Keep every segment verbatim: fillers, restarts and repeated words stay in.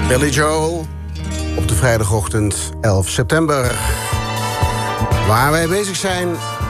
Billy Joel op de vrijdagochtend elf september. Waar wij bezig zijn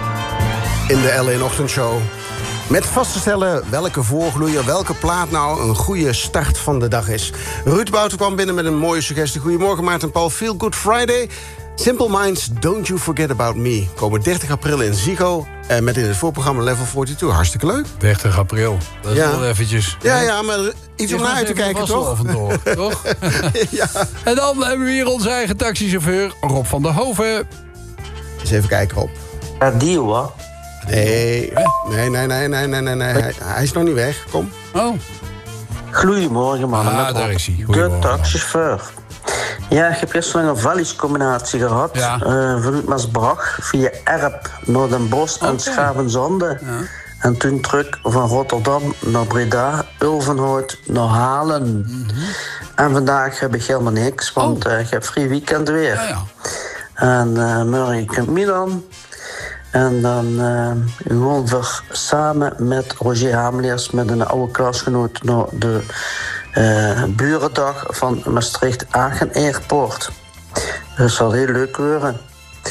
in de L één-ochtendshow met vast te stellen welke voorgloeier, welke plaat nou een goede start van de dag is. Ruud Bouten kwam binnen met een mooie suggestie. Goedemorgen Maarten en Paul, Feel Good Friday. Simple Minds, Don't You Forget About Me. Komen dertig april in Ziggo. Eh, met in het voorprogramma Level tweeënveertig. Hartstikke leuk. dertig april. Dat is ja. wel eventjes. Ja, ja, maar iets om naar uit te kijken, toch? Vandoor, toch? Ja. En dan hebben we hier onze eigen taxichauffeur, Rob van der Hoven. Eens even kijken, Rob. Radio, hè? Nee, nee, nee, nee, nee, nee, nee, nee. Hij, hij is nog niet weg. Kom. Oh. Goedemorgen, mannen. Ah, met daar Rob. is hij. De Goedemorgen. taxichauffeur. Ja, ik heb eerst nog een valliescombinatie gehad. Ja. Uh, vanuit Maasbracht via Erp naar Den Bosch en Okay. Schavenzande. Ja. En toen terug van Rotterdam naar Breda, Ulvenhout naar Halen. Mm-hmm. En vandaag heb ik helemaal niks, want Oh. uh, ik heb vrij weekend weer. Ja, ja. En uh, morgen komt Milan. En dan uh, gewoon weer samen met Roger Hameleers, met een oude klasgenoot, naar de uh, burendag van Maastricht-Aachen Airport. Dat zal heel leuk worden.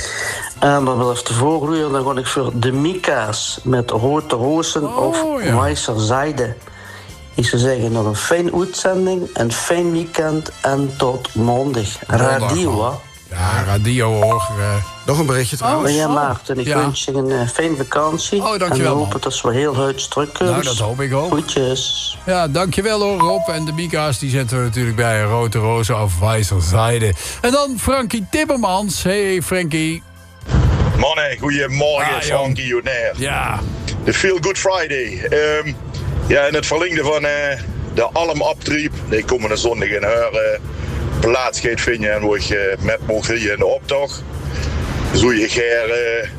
En dan was de voorgloeier, dan ga ik voor de Mika's met rode rozen Oh, of ja. wijzer zijde. Ik zou zeggen, nog een fijne uitzending, een fijn weekend en tot maandag. Radio, hè? Ja, radio hoor. Uh, Nog een berichtje trouwens. Oh, ja, Maarten, ik Ja. wens je een uh, fijne vakantie. Oh, dankjewel, en we man. hopen dat we heel huids terugkomen. Nou, dat hoop ik ook. Groetjes. Ja, dankjewel hoor Rob. En de Mika's die zetten we natuurlijk bij Rode Rozen of Wijzerzijde. En dan Frankie Timmermans. Hey Frankie. Mannen, goedemorgen, Ah, joh. Frankie Jonair. Ja. De Feel Good Friday. Ehm, ja, in het verlengde van uh, de Alm-Abtrieb. Ik kom een zondag in haar uh, plaats gaat vinden en word je uh, met mogen in de optocht. Zo je geer uh,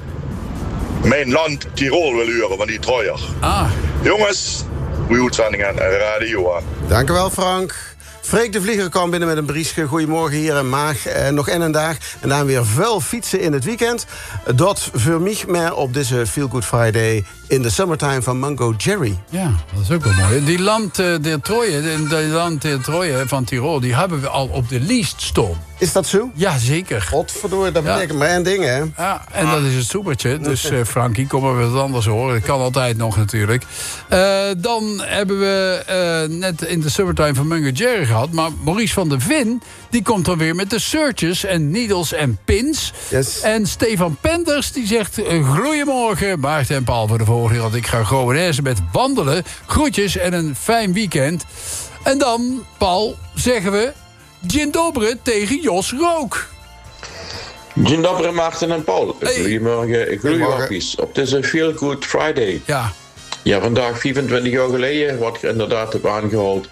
mijn land Tirol wil huren van die trooier. Ah. Jongens, goeie uitzending aan radio aan. Dank u wel, Frank. Freek de Vlieger kwam binnen met een briesje. Goedemorgen hier in Maag. Eh, nog en een dag. En dan weer veel fietsen in het weekend. Dat voor mij meer op deze Feel Good Friday in the summertime van Mango Jerry. Ja, dat is ook wel mooi. Die land uh, der Troje, de, de land der Troje van Tirol, die hebben we al op de lijst staan. Is dat zo? Ja, zeker. Godverdorie, dat Ja. betekent maar één ding, hè? Ja, en dat is het soepertje. Dus uh, Frankie, kom maar wat anders horen. Dat kan altijd nog natuurlijk. Uh, dan hebben we uh, net in de summertime van Mango Jerry gehad. Maar Maurice van der Vin, die komt dan weer met de searches en needles en pins. Yes. En Stefan Penders, die zegt... Uh, Goedemorgen, Maarten en Paul voor de volgende. Want ik ga gewoon eens met wandelen. Groetjes en een fijn weekend. En dan, Paul, zeggen we... Dzień dobry tegen Jos Rook. Dzień dobry Maarten en Paul. Hey. Goedemorgen, goedemorgen. Op deze Feel Good Friday. Ja. Ja, vandaag vierentwintig jaar geleden wordt er inderdaad op aangehaald.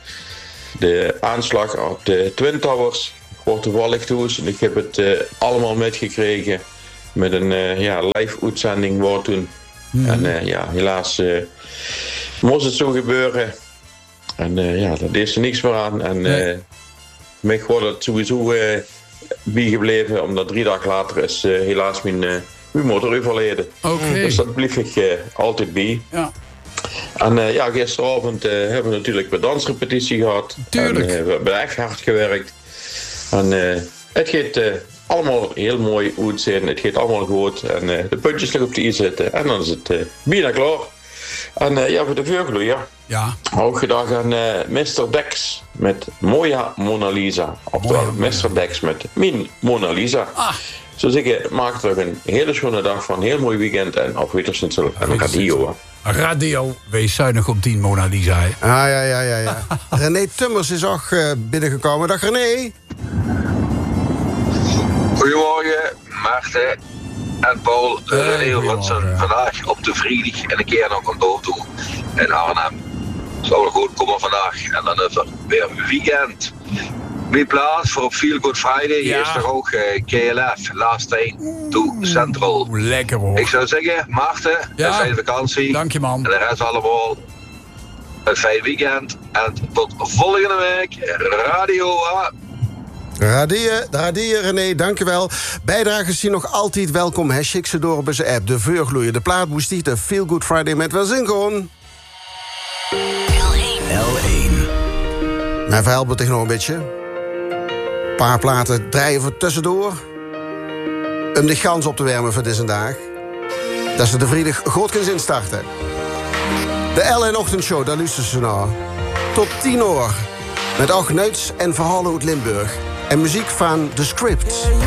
De aanslag op de Twin Towers wordt toevallig toes. En ik heb het uh, allemaal metgekregen met een uh, ja, live uitzending wordt toen. Mm. En uh, ja, helaas uh, moest het zo gebeuren. En uh, ja, daar deed ze niks meer aan. En uh, mij wordt het sowieso uh, bijgebleven, omdat drie dagen later is uh, helaas mijn, uh, mijn moeder overleden. Okay. Dus dat bleef ik uh, altijd bij. Ja. En uh, ja, gisteravond uh, hebben we natuurlijk een dansrepetitie gehad. Tuurlijk. En, uh, we hebben echt hard gewerkt. En uh, het gaat uh, allemaal heel mooi uitzien. Het gaat allemaal goed. En uh, de puntjes liggen op de i zitten. En dan is het uh, bijna klaar. En uh, ja, voor de vuurgloeier. Ja. Ook gedacht aan uh, mister Dex met Moja Mona Lisa. Oftewel Moja, mister Dex met Min Mona Lisa. Ah. Zo zeg ik, maak er een hele schone dag van. Een heel mooi weekend. En op Wittersensel en een radio. Radio, wees zuinig op tien Mona Lisa. Hè. Ah, ja, ja, ja, ja. René Tummers is ook uh, binnengekomen. Dag René. Goedemorgen, Maarten en Paul. Hey, René Rotsen goedemorgen. vandaag op de vrijdag en een keer nog een dood in Arnhem. Zou wel goed komen vandaag en dan is er weer weekend. Wie plaats voor op Feel Good Friday Ja. is er ook uh, K L F, Last Train to Central. Oeh, lekker hoor. Ik zou zeggen, Maarten, Ja. een fijne vakantie. Dank je man. En de rest allemaal een fijn weekend. En tot volgende week, Radio A. Radie, radie, René, dankjewel. Bijdragers die nog altijd welkom. Hè, schik ze door op onze app. De Veurgloeien, de plaat Boestief, de Feel Good Friday met wel zin gewoon. L één. Mijn verhaal wordt nog een beetje. paar platen draaien voor tussendoor. Om de gans op te warmen voor deze dag. Dat ze de vrijdag Godkens instarten. De L N-ochtendshow, daar luisteren ze naar. Tot tien uur. Met acht nuits en verhalen uit Limburg. En muziek van The Script.